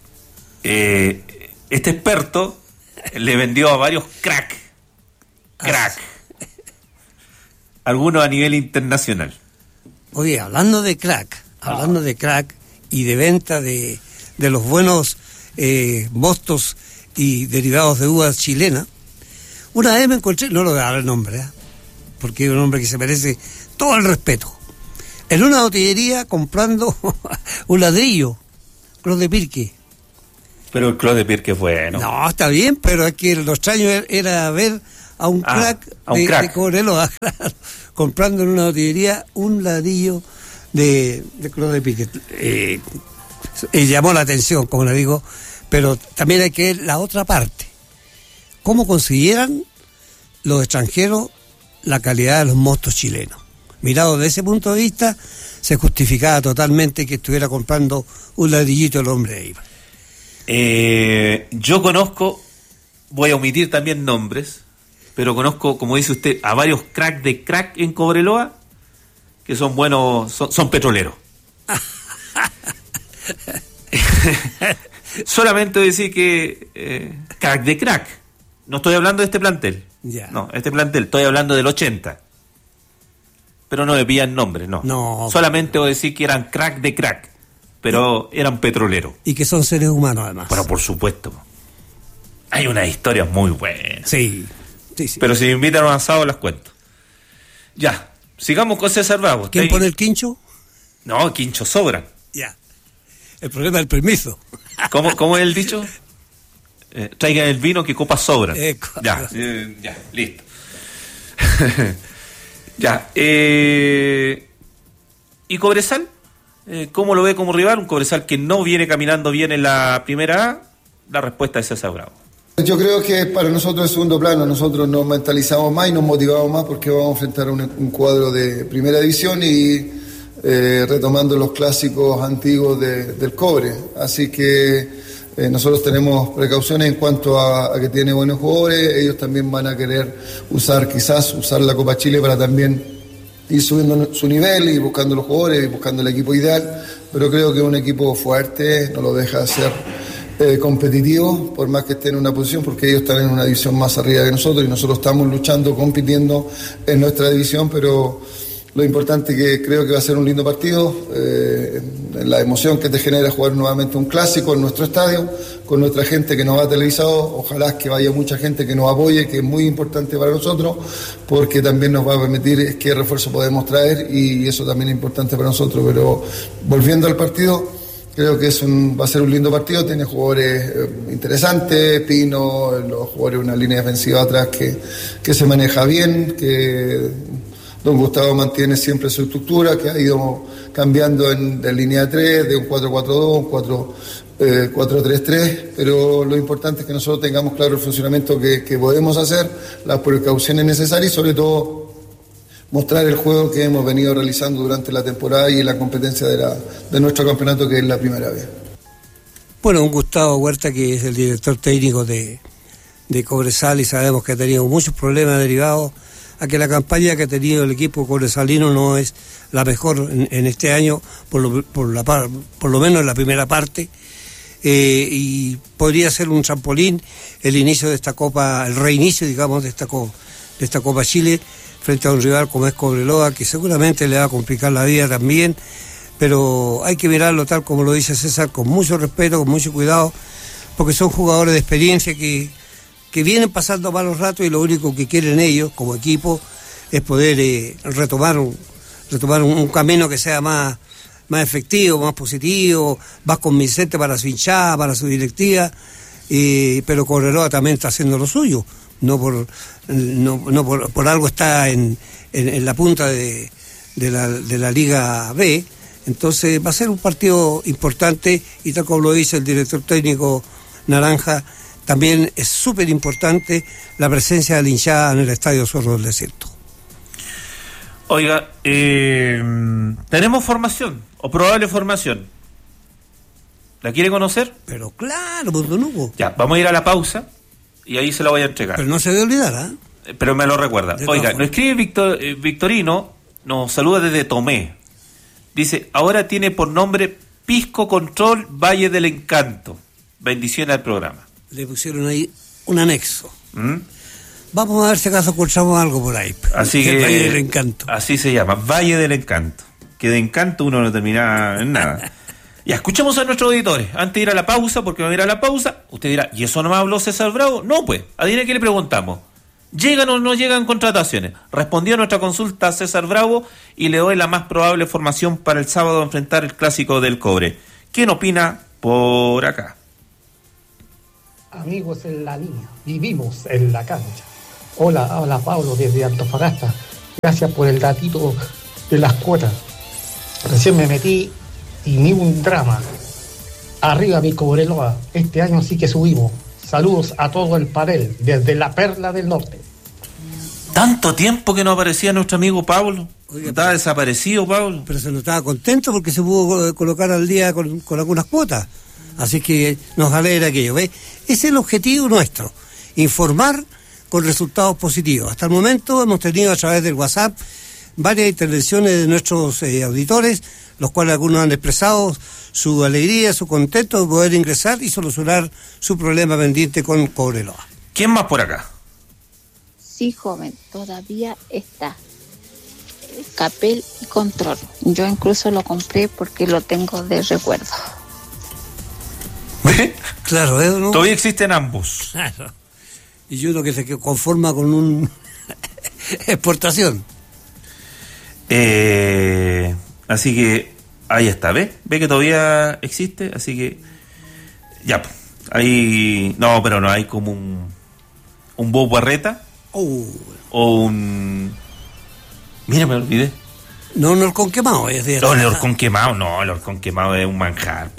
Este experto le vendió a varios crack. Algunos a nivel internacional. Oye, hablando de crack y de venta de los buenos mostos y derivados de uvas chilenas. Una vez me encontré, no lo voy a dar el nombre, porque es un hombre que se merece todo el respeto, en una botillería comprando un ladrillo, Clos de Pirque. Pero el Clos de Pirque es bueno. No, está bien, pero es que lo extraño era ver a un crack de Cobreloa, claro, comprando en una botillería un ladrillo de Clos de Pirque. Llamó la atención, como le digo, pero también hay que ver la otra parte. ¿Cómo consideran los extranjeros la calidad de los mostos chilenos? Mirado desde ese punto de vista, se justificaba totalmente que estuviera comprando un ladrillito el hombre de Eibar. Yo conozco, voy a omitir también nombres, pero conozco, como dice usted, a varios crack de crack en Cobreloa que son buenos, son petroleros. Solamente decir que crack de crack. No estoy hablando de este plantel. No, este plantel, estoy hablando del 80. Pero no me pillan nombres, no. Solamente voy a decir que eran crack de crack, pero eran petroleros. Y que son seres humanos, además. Bueno, por supuesto. Hay unas historias muy buenas. Sí. Pero si me invitan a un asado, las cuento. Ya, sigamos con César Bravo. ¿Quién pone el quincho? No, el quincho sobra. Ya. El problema es el permiso. ¿Cómo es el dicho? Traigan el vino que copas sobran. Ya, listo. Ya. ¿Y Cobresal? ¿Cómo lo ve como rival? Un Cobresal que no viene caminando bien en la primera A. La respuesta es César Bravo. Yo creo que para nosotros es segundo plano. Nosotros nos mentalizamos más y nos motivamos más porque vamos a enfrentar un cuadro de primera división y retomando los clásicos antiguos del cobre. Así que nosotros tenemos precauciones en cuanto a que tiene buenos jugadores. Ellos también van a querer usar la Copa Chile para también ir subiendo su nivel y buscando los jugadores y buscando el equipo ideal, pero creo que es un equipo fuerte, no lo deja ser competitivo, por más que esté en una posición, porque ellos están en una división más arriba que nosotros y nosotros estamos luchando, compitiendo en nuestra división, pero lo importante que creo que va a ser un lindo partido, la emoción que te genera jugar nuevamente un clásico en nuestro estadio, con nuestra gente que nos va televisado, ojalá que vaya mucha gente que nos apoye, que es muy importante para nosotros, porque también nos va a permitir qué refuerzo podemos traer y eso también es importante para nosotros, pero volviendo al partido, creo que va a ser un lindo partido, tiene jugadores interesantes, Pino, los jugadores de una línea defensiva atrás que se maneja bien, que don Gustavo mantiene siempre su estructura, que ha ido cambiando de línea de 3, de un 4-4-2, un 4-3-3, pero lo importante es que nosotros tengamos claro el funcionamiento que podemos hacer, las precauciones necesarias y sobre todo mostrar el juego que hemos venido realizando durante la temporada y la competencia de nuestro campeonato, que es la primera vez. Bueno, un Gustavo Huerta, que es el director técnico de Cobresal, y sabemos que ha tenido muchos problemas derivados a que la campaña que ha tenido el equipo cobresalino no es la mejor en este año, por lo menos en la primera parte, y podría ser un trampolín el inicio de esta Copa, el reinicio, digamos, de esta Copa Chile, frente a un rival como es Cobreloa, que seguramente le va a complicar la vida también, pero hay que mirarlo tal como lo dice César, con mucho respeto, con mucho cuidado, porque son jugadores de experiencia que vienen pasando malos ratos y lo único que quieren ellos como equipo es poder retomar un camino que sea más efectivo, más positivo, más convincente para su hinchada, para su directiva, pero Cobreloa también está haciendo lo suyo. No por algo está en la punta de la Liga B, entonces va a ser un partido importante y tal como lo dice el director técnico Naranja, también es súper importante la presencia de la hinchada en el Estadio Zorro del Desierto. Oiga, tenemos formación o probable formación. ¿La quiere conocer? Pero claro, pues don Hugo. Ya, vamos a ir a la pausa y ahí se la voy a entregar. Pero no se debe olvidar, Pero me lo recuerda. Oiga, nos escribe Victorino, nos saluda desde Tomé. Dice, ahora tiene por nombre Pisco Control Valle del Encanto. Bendiciones al programa. Le pusieron ahí un anexo. Vamos a ver si acaso encontramos algo por ahí. Así que Valle del Encanto. Así se llama, Valle del Encanto. Que de encanto uno no termina en nada. Ya, escuchemos a nuestros auditores. Antes de ir a la pausa, porque va a ir a la pausa, usted dirá, ¿y eso no me habló César Bravo? No, pues, adivine qué le preguntamos. ¿Llegan o no llegan contrataciones? Respondió a nuestra consulta César Bravo y le doy la más probable formación para el sábado a enfrentar el Clásico del Cobre. ¿Quién opina por acá? Amigos en la línea, vivimos en la cancha. Hola, habla Pablo desde Antofagasta. Gracias por el datito de las cuotas. Recién me metí y ni un drama. Arriba mi Cobreloa, este año sí que subimos. Saludos a todo el panel desde la Perla del Norte. Tanto tiempo que no aparecía nuestro amigo Pablo. Oiga, estaba desaparecido Pablo. Pero se notaba contento porque se pudo colocar al día con algunas cuotas. Así que nos alegra aquello, ¿ves? Ese es el objetivo nuestro, informar con resultados positivos. Hasta el momento hemos tenido a través del WhatsApp varias intervenciones de nuestros auditores, los cuales algunos han expresado su alegría, su contento de poder ingresar y solucionar su problema pendiente con Cobreloa. ¿Quién más por acá? Sí, joven, todavía está. Capel y Control. Yo incluso lo compré porque lo tengo de recuerdo. Claro, ¿eh? ¿No? Todavía existen ambos. Claro. Y uno que se conforma con una exportación. Así que ahí está, ¿ve? ¿Ve que todavía existe? Así que ya, ahí no, pero no hay como un Bob Barreta o un... Mira, me olvidé. No, un horcón quemado. Es de no, el horcón quemado, no, el horcón quemado es un manjar.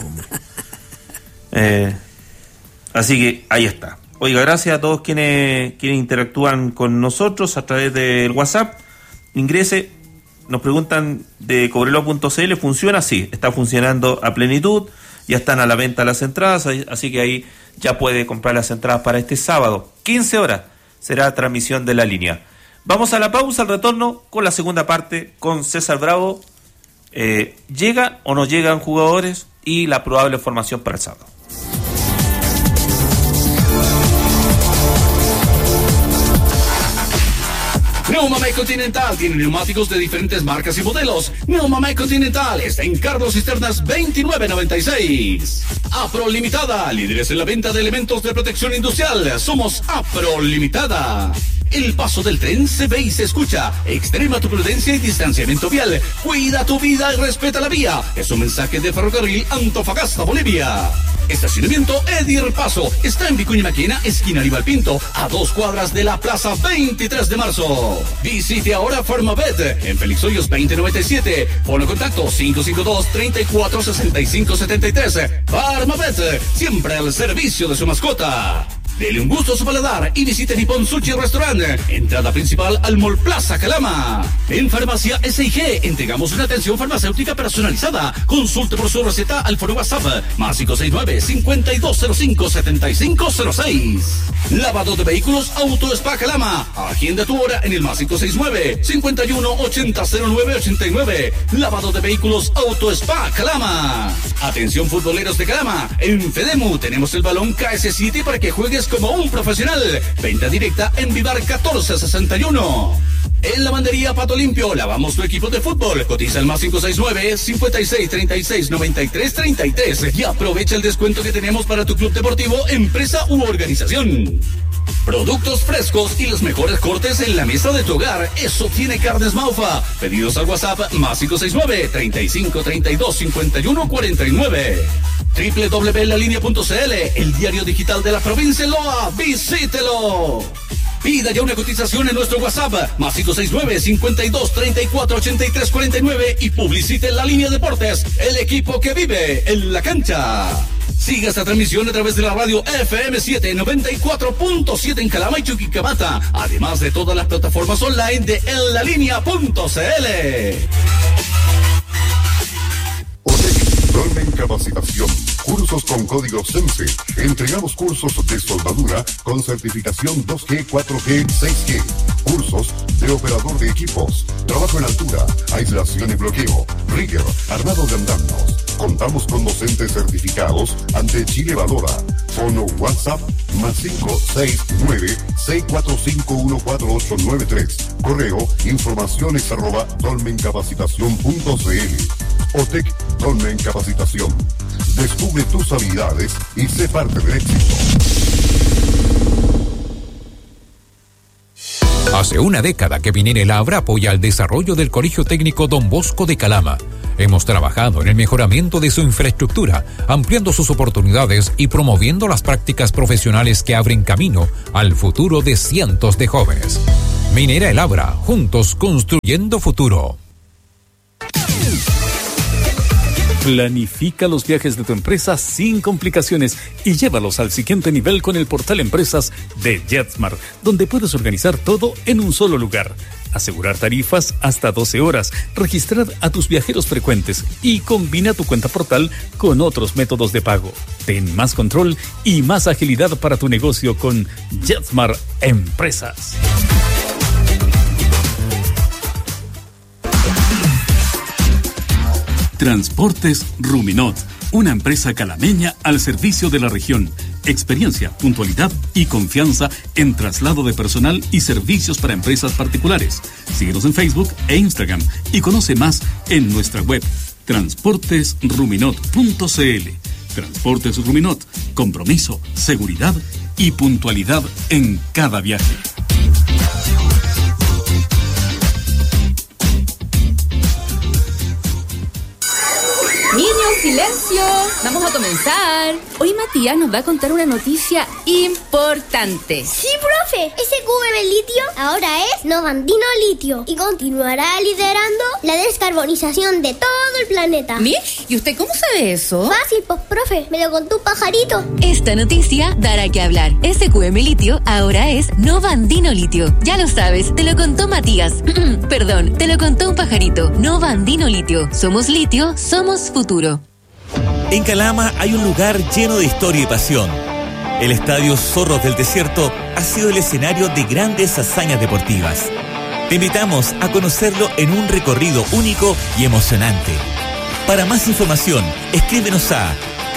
Así que ahí está. Oiga, gracias a todos quienes interactúan con nosotros a través del WhatsApp. Ingrese, nos preguntan de Cobreloa.cl, ¿funciona? Sí, está funcionando a plenitud, ya están a la venta las entradas, así que ahí ya puede comprar las entradas para este sábado. 15 horas será transmisión de la línea. Vamos a la pausa, al retorno con la segunda parte con César Bravo. ¿Llegan o no llegan jugadores? Y la probable formación para el sábado. Neumamec Continental tiene neumáticos de diferentes marcas y modelos. Neumamec Continental está en Carlos Cisternas 2996. Apro Limitada, líderes en la venta de elementos de protección industrial. Somos Apro Limitada. El paso del tren se ve y se escucha. Extrema tu prudencia y distanciamiento vial. Cuida tu vida y respeta la vía. Es un mensaje de Ferrocarril Antofagasta, Bolivia. Estacionamiento Edir Paso. Está en Vicuña Maquena, esquina Aníbal Pinto, a 2 cuadras de la Plaza 23 de marzo. Visite ahora Farmabet en Félix Hoyos 2097. Ponle contacto 552-346573. Farmabet, siempre al servicio de su mascota. Dele un gusto a su paladar y visite Nippon Sushi Restaurant. Entrada principal al Mall Plaza Calama. En Farmacia S&G entregamos una atención farmacéutica personalizada. Consulte por su receta al foro WhatsApp más 569-5205-7506. Lavado de vehículos Auto Spa Calama. Agenda tu hora en el más 569-5180-0989. Lavado de vehículos Auto Spa Calama. Atención futboleros de Calama. En Fedemu tenemos el balón KS7 para que juegues como un profesional. Venta directa en Vivar 1461. En Lavandería Pato Limpio lavamos tu equipo de fútbol. Cotiza el más 569-5636-9333 y aprovecha el descuento que tenemos para tu club deportivo, empresa u organización. Productos frescos y los mejores cortes en la mesa de tu hogar. Eso tiene Carnes Maufa. Pedidos al WhatsApp más 569-3532-5149. www.lalinea.cl, el diario digital de la provincia de Loa. ¡Visítelo! Pida ya una cotización en nuestro WhatsApp más 569-5234-8349 y publicite en La Línea Deportes, el equipo que vive en la cancha. Siga esta transmisión a través de la radio FM7 94.7 en Calama y Chuquicamata, además de todas las plataformas online de enlalinea.cl. Dolmen Capacitación. Cursos con código SENSE. Entregamos cursos de soldadura con certificación 2G, 4G, 6G. Cursos de operador de equipos. Trabajo en altura, aislación y bloqueo. Rigger, armado de andamios. Contamos con docentes certificados ante Chile Valora. Fono WhatsApp más 569-645-14893. Correo informaciones@dolmencapacitacion.cl. OTEC Conmen Capacitación. Descubre tus habilidades y sé parte del éxito. Hace una década que Minera El Abra apoya el desarrollo del Colegio Técnico Don Bosco de Calama. Hemos trabajado en el mejoramiento de su infraestructura, ampliando sus oportunidades y promoviendo las prácticas profesionales que abren camino al futuro de cientos de jóvenes. Minera El Abra, juntos construyendo futuro. Planifica los viajes de tu empresa sin complicaciones y llévalos al siguiente nivel con el portal Empresas de JetSmart, donde puedes organizar todo en un solo lugar. Asegurar tarifas hasta 12 horas, registrar a tus viajeros frecuentes y combina tu cuenta portal con otros métodos de pago. Ten más control y más agilidad para tu negocio con JetSmart Empresas. Transportes Ruminot, una empresa calameña al servicio de la región. Experiencia, puntualidad y confianza en traslado de personal y servicios para empresas particulares. Síguenos en Facebook e Instagram y conoce más en nuestra web transportesruminot.cl. Transportes Ruminot, compromiso, seguridad y puntualidad en cada viaje. Niños, silencio. Vamos a comenzar. Hoy Matías nos va a contar una noticia importante. Sí, profe. Ese QM litio ahora es Novandino Litio y continuará liderando la descarbonización de todo el planeta. Mish, ¿y usted cómo sabe eso? Fácil, pues, profe. Me lo contó un pajarito. Esta noticia dará que hablar. SQM Litio ahora es Novandino Litio. Ya lo sabes, te lo contó Matías. Perdón, te lo contó un pajarito. Novandino Litio. Somos litio, somos futuro. En Calama hay un lugar lleno de historia y pasión. El Estadio Zorros del Desierto ha sido el escenario de grandes hazañas deportivas. Te invitamos a conocerlo en un recorrido único y emocionante. Para más información, escríbenos a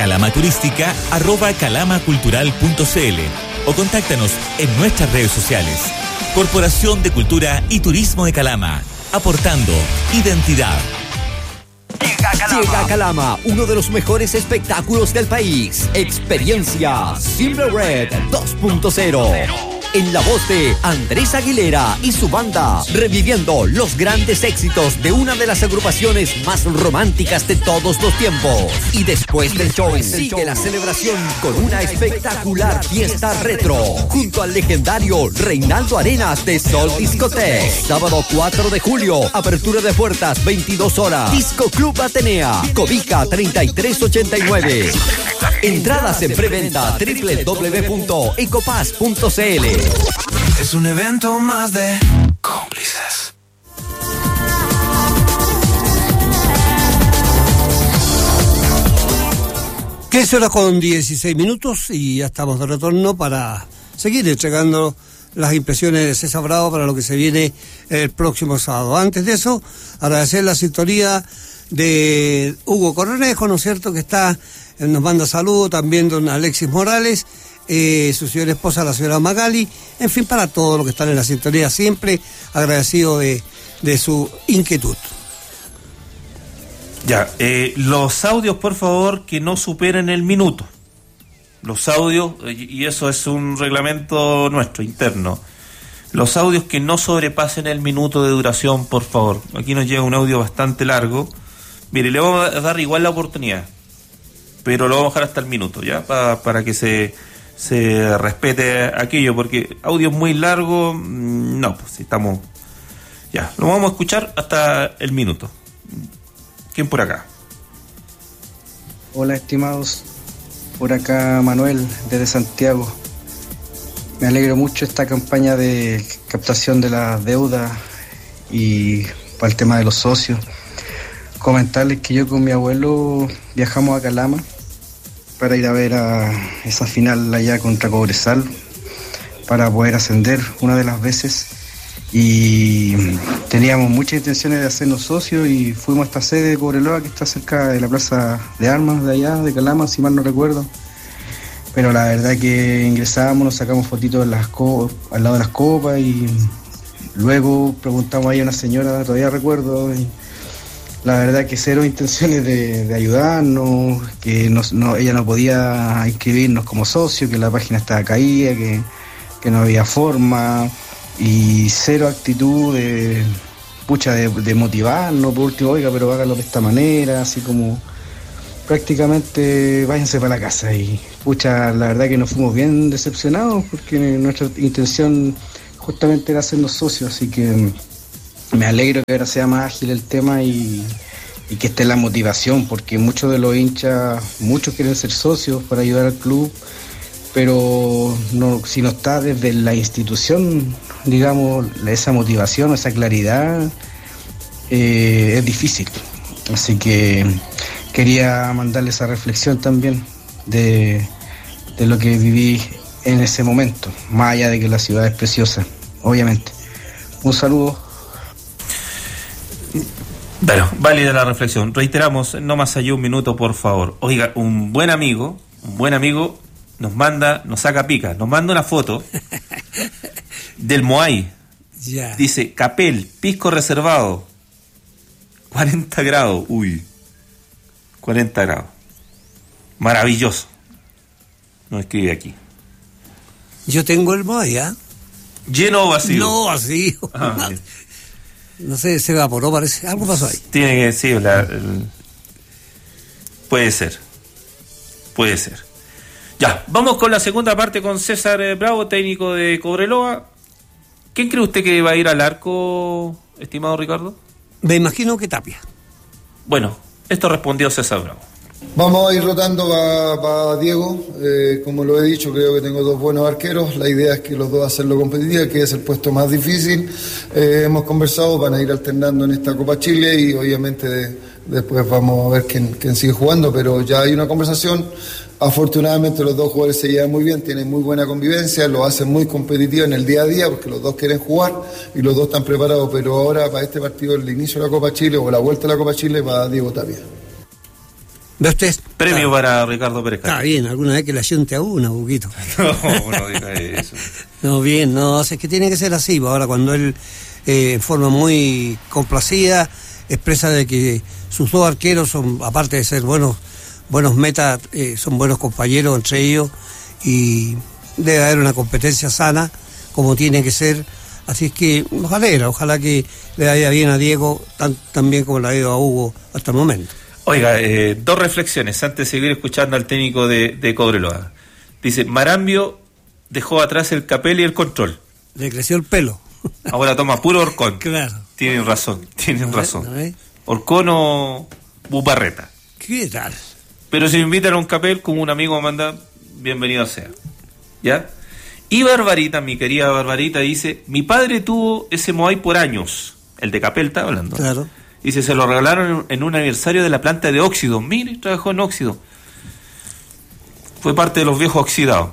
calamaturística@calamacultural.cl o contáctanos en nuestras redes sociales. Corporación de Cultura y Turismo de Calama, aportando identidad. Llega a Calama, uno de los mejores espectáculos del país. Experiencia Simple Red 2.0. En la voz de Andrés Aguilera y su banda, reviviendo los grandes éxitos de una de las agrupaciones más románticas de todos los tiempos. Y después del show, sigue la celebración con una espectacular fiesta retro, junto al legendario Reinaldo Arenas de Sol Discoteque. Sábado 4 de julio, apertura de puertas 22 horas. Disco Club Atenea, Cobija 3389. Entradas en preventa www.ecopaz.cl. Es un evento más de cómplices. 15:16 y ya estamos de retorno para seguir entregando las impresiones de César Bravo para lo que se viene el próximo sábado. Antes de eso, agradecer la sintonía de Hugo Cornejo, ¿no es cierto?, que nos manda saludos, también don Alexis Morales, su señora esposa, la señora Magali, en fin, para todos los que están en la sintonía, siempre agradecido de su inquietud. Ya, los audios, por favor, que no superen el minuto. Los audios, y eso es un reglamento nuestro, interno. Los audios que no sobrepasen el minuto de duración, por favor. Aquí nos llega un audio bastante largo. Mire, le vamos a dar igual la oportunidad, pero lo vamos a dejar hasta el minuto, ¿ya? Para que se respete aquello, porque audio muy largo, no, pues estamos... Ya, lo vamos a escuchar hasta el minuto. ¿Quién por acá? Hola, estimados. Por acá Manuel, desde Santiago. Me alegro mucho esta campaña de captación de la deuda y para el tema de los socios. Comentarles que yo con mi abuelo viajamos a Calama para ir a ver a esa final allá contra Cobresal, para poder ascender una de las veces, y teníamos muchas intenciones de hacernos socios y fuimos a esta sede de Cobreloa que está cerca de la plaza de armas de allá, de Calama, si mal no recuerdo. Pero la verdad que ingresamos, nos sacamos fotitos al lado de las copas y luego preguntamos ahí a una señora, todavía recuerdo, La verdad que cero intenciones de ayudarnos, que ella no podía inscribirnos como socio, que la página estaba caída, que no había forma, y cero actitud de motivarnos, por último, oiga, pero háganlo de esta manera, así como prácticamente váyanse para la casa. Y la verdad que nos fuimos bien decepcionados porque nuestra intención justamente era hacernos socios, así que me alegro que ahora sea más ágil el tema y que esté la motivación, porque muchos de los hinchas, muchos quieren ser socios para ayudar al club, pero si no está desde la institución, digamos, esa motivación, esa claridad, es difícil. Así que quería mandarle esa reflexión también de lo que viví en ese momento, más allá de que la ciudad es preciosa, obviamente. Un saludo. Bueno, válida la reflexión. Reiteramos, no más allá un minuto, por favor. Oiga, un buen amigo nos saca pica, nos manda una foto del Moai. Ya. Dice, Capel, pisco reservado, 40 grados, 40 grados. Maravilloso. Nos escribe aquí. Yo tengo el Moai, ¿ah? ¿Lleno o vacío? No, vacío. No sé, se evaporó, parece. Algo pasó ahí. Tiene que sí, puede ser. Ya, vamos con la segunda parte con César Bravo, técnico de Cobreloa. ¿Quién cree usted que va a ir al arco, estimado Ricardo? Me imagino que Tapia. Bueno, esto respondió César Bravo. Vamos a ir rotando para Diego. Como lo he dicho, creo que tengo dos buenos arqueros. La idea es que los dos hacerlo competitivo, que es el puesto más difícil. Hemos conversado, van a ir alternando en esta Copa Chile y obviamente después vamos a ver quién sigue jugando, pero ya hay una conversación. Afortunadamente los dos jugadores se llevan muy bien, tienen muy buena convivencia, lo hacen muy competitivo en el día a día porque los dos quieren jugar y los dos están preparados, pero ahora para este partido, el inicio de la Copa Chile o la vuelta a la Copa Chile, va Diego Tapia. ¿Ve usted? Premio para Ricardo Pérez. Está bien, alguna vez que la ayunte a una, un poquito. No diga eso. No, bien, no, es que tiene que ser así. Ahora, cuando él, en forma muy complacida, expresa de que sus dos arqueros son, aparte de ser buenos metas, son buenos compañeros entre ellos y debe haber una competencia sana, como tiene que ser. Así es que ojalá que le vaya bien a Diego, tan bien como le ha ido a Hugo hasta el momento. Oiga, dos reflexiones antes de seguir escuchando al técnico de Cobreloa. Dice, Marambio dejó atrás el Capel y el control. Le creció el pelo. Ahora toma puro Orcón. Claro. Tienen razón. Orcón o Buparreta. ¿Qué tal? Pero si me invitan a un Capel, como un amigo me manda, bienvenido sea. ¿Ya? Y Barbarita, mi querida Barbarita, dice, mi padre tuvo ese Moai por años. El de Capel está hablando. Claro. Dice, se lo regalaron en un aniversario de la planta de óxido. Mire, trabajó en óxido. Fue parte de los viejos oxidados.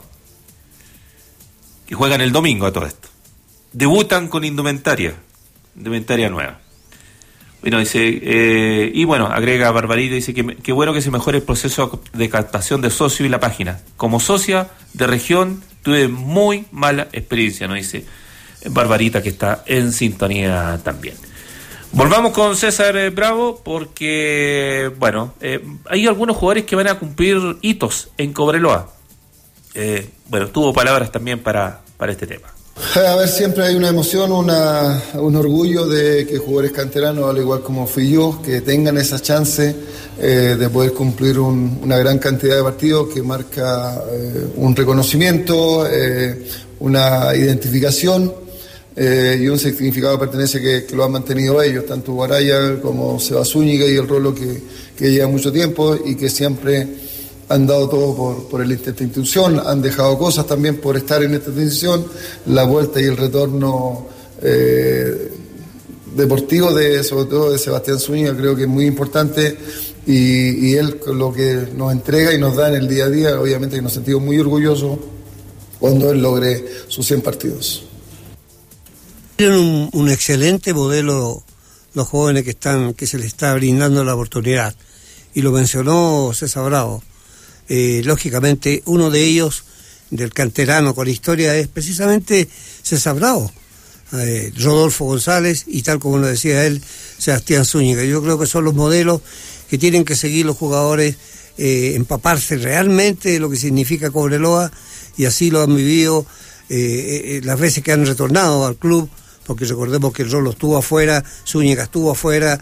Y juegan el domingo a todo esto. Debutan con indumentaria nueva. Bueno, dice, y bueno, agrega Barbarita, dice que bueno que se mejore el proceso de captación de socio y la página. Como socia de región tuve muy mala experiencia, ¿no? Dice Barbarita, que está en sintonía también. Volvamos con César Bravo porque, bueno, hay algunos jugadores que van a cumplir hitos en Cobreloa. Bueno, tuvo palabras también para este tema. A ver, siempre hay una emoción, un orgullo de que jugadores canteranos, al igual como fui yo, que tengan esa chance de poder cumplir una gran cantidad de partidos que marca un reconocimiento, una identificación. Y un significado de pertenencia que lo han mantenido ellos, tanto Guaraya como Seba Zúñiga y el Rolo que lleva mucho tiempo y que siempre han dado todo por esta institución, han dejado cosas también por estar en esta institución, la vuelta y el retorno deportivo sobre todo de Sebastián Zúñiga creo que es muy importante y él lo que nos entrega y nos da en el día a día, obviamente que nos sentimos muy orgullosos cuando él logre sus 100 partidos. Tienen un excelente modelo los jóvenes que se les está brindando la oportunidad, y lo mencionó César Bravo. Lógicamente uno de ellos, del canterano con historia, es precisamente César Bravo, Rodolfo González, y tal como lo decía él, Sebastián Zúñiga. Yo creo que son los modelos que tienen que seguir los jugadores, empaparse realmente de lo que significa Cobreloa, y así lo han vivido las veces que han retornado al club, porque recordemos que el Rolo estuvo afuera, Zúñiga estuvo afuera,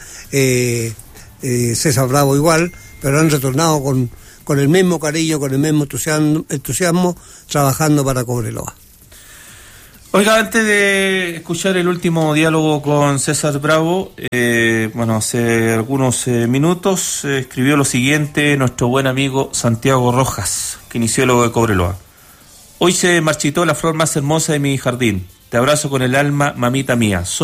César Bravo igual, pero han retornado con el mismo cariño, con el mismo entusiasmo, trabajando para Cobreloa. Oiga, antes de escuchar el último diálogo con César Bravo, hace algunos minutos escribió lo siguiente nuestro buen amigo Santiago Rojas, kinesiólogo de Cobreloa. Hoy se marchitó la flor más hermosa de mi jardín. Te abrazo con el alma, mamita mía.